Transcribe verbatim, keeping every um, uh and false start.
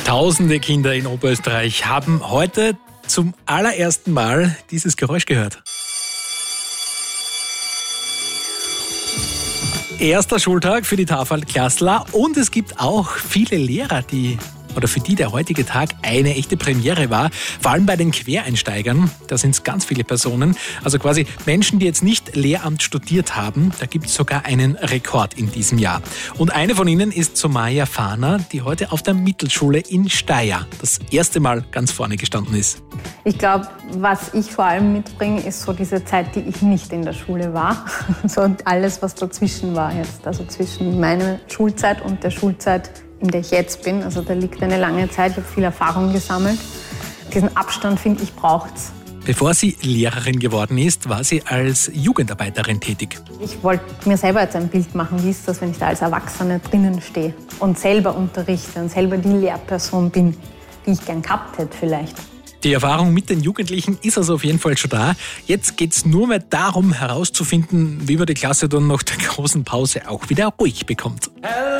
Tausende Kinder in Oberösterreich haben heute zum allerersten Mal dieses Geräusch gehört. Erster Schultag für die Tafelklassler und es gibt auch viele Lehrer, die oder für die der heutige Tag eine echte Premiere war. Vor allem bei den Quereinsteigern, da sind es ganz viele Personen, also quasi Menschen, die jetzt nicht Lehramt studiert haben. Da gibt es sogar einen Rekord in diesem Jahr. Und eine von ihnen ist Somaya Fahner, die heute auf der Mittelschule in Steyr das erste Mal ganz vorne gestanden ist. Ich glaube, was ich vor allem mitbringe, ist so diese Zeit, die ich nicht in der Schule war. So und alles, was dazwischen war jetzt. Also zwischen meiner Schulzeit und der Schulzeit, in der ich jetzt bin. Also da liegt eine lange Zeit, ich habe viel Erfahrung gesammelt. Diesen Abstand, finde ich, braucht's. Bevor sie Lehrerin geworden ist, war sie als Jugendarbeiterin tätig. Ich wollte mir selber jetzt ein Bild machen, wie ist das, wenn ich da als Erwachsene drinnen stehe und selber unterrichte und selber die Lehrperson bin, die ich gern gehabt hätte vielleicht. Die Erfahrung mit den Jugendlichen ist also auf jeden Fall schon da. Jetzt geht es nur mehr darum, herauszufinden, wie man die Klasse dann nach der großen Pause auch wieder ruhig bekommt.